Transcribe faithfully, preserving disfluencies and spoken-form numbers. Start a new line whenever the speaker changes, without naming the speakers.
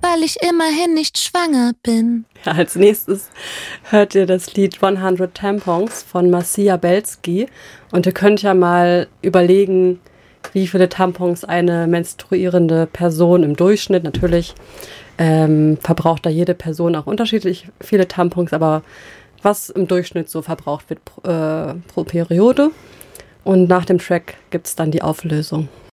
weil ich immerhin nicht schwanger bin.
Ja, als nächstes hört ihr das Lied hundert Tampons von Marcia Belsky. Und ihr könnt ja mal überlegen, wie viele Tampons eine menstruierende Person im Durchschnitt, natürlich ähm, verbraucht da jede Person auch unterschiedlich viele Tampons, aber was im Durchschnitt so verbraucht wird pro, äh, pro Periode. Und nach dem Track gibt es dann die Auflösung.